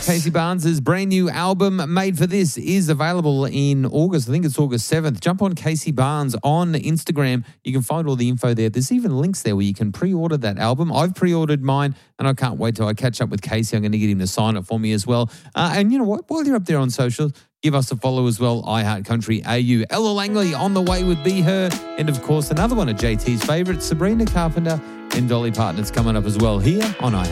Casey Barnes' brand new album, Made for This, is available in August. I think it's August 7th. Jump on Casey Barnes on Instagram. You can find all the info there. There's even links there where you can pre-order that album. I've pre-ordered mine, and I can't wait till I catch up with Casey. I'm going to get him to sign it for me as well. And you know what? While you're up there on social, give us a follow as well, iHeartCountry AU. Ella Langley on the way with Be Her. And, of course, another one of JT's favourites, Sabrina Carpenter and Dolly Parton. It's coming up as well here on iHeart.